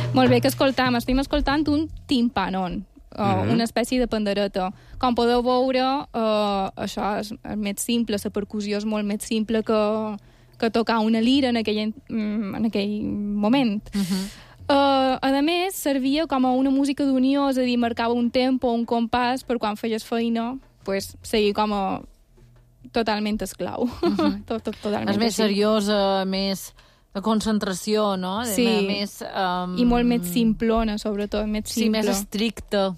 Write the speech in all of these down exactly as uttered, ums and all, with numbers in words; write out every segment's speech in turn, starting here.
Molt bé, que escoltam? Estem escoltant un timpanon, o Mhm. una espècie de pandereta. Com podeu veure, uh, això és més simple, la percussió és molt més simple que, que tocar una lira en aquell, en aquell moment. Uh-huh. Uh, a més, servia com a una música d'unió, és a dir, marcava un tempo, un compàs, per quan feies feina, pues, seguir com a totalment esclau. Uh-huh. tot, tot, totalment És més així. seriosa, més de concentració, no? De, Sí. més, um... I molt més simplona, sobretot, més Sí, simple. més estricta.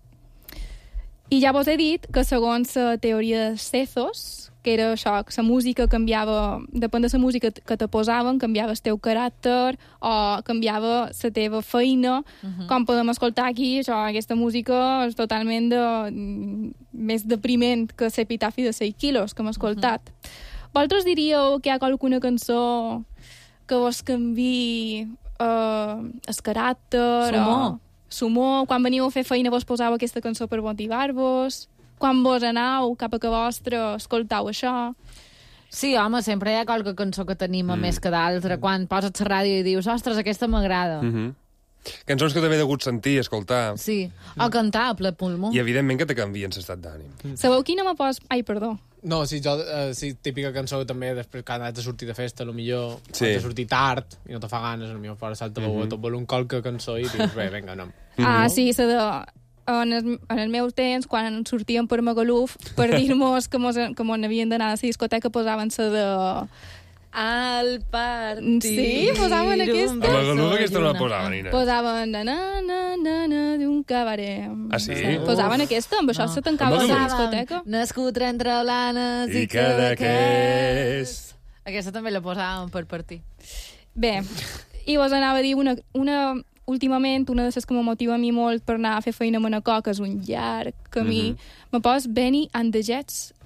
I ja vos he dit que segons la teoria de Cethos, que era això, que la música canviava, depèn de la música que te posaven, canviava el teu caràcter o canviava la teva feina. Uh-huh. Com podem escoltar aquí, això, aquesta música és totalment de, més depriment que l'epitafi de seis quilos que hem escoltat. Uh-huh. Vosaltres diríeu que hi ha alguna cançó que vos canvi uh, el caràcter? Sumó. O... Sumó, quan veniu a fer feina vos posau aquesta cançó per motivar-vos? Quan vos anau cap a que vostre escoltau això? Sí, home, sempre hi ha qualque cançó que t'anima mm. més que d'altra. Quan poses la ràdio i dius, ostres, aquesta m'agrada. Mm -hmm. Cançons que també he degut sentir, escoltar. Sí, o cantar a ple pulmó. I evidentment que te canvien l'estat d'ànim. Mm. Sabeu quina me pos... Ai, perdó. No, sí, jo, eh, sí, típica cançó també, després que has de sortir de festa, potser sí. has de sortir tard i no te fa ganes, potser fora salta mm -hmm. tot vol un qualque cançó i dius, bé, vinga, anem. Ah, sí, la de... En el, en el meu temps, quan sortíem per Magaluf, per dir-nos que mos, que mos n'havien d'anar a la discoteca, posaven la de... Al partir... Sí, posaven aquesta. A Magaluf aquesta no la posaven, Nina. Posaven na na na na na d'un cabaret. Ah, sí? Posaven aquesta, amb això no. se tancava la discoteca. Nascut entre blanes i, I Cadaqués. Aquesta també la posàvem per partir. Bé, i vos anava a dir una... una últimament, una de les que me motiva a mi molt per anar a fer feina a Manacor, que és un llarg camí, mm -hmm. me pos Benny and the Jets,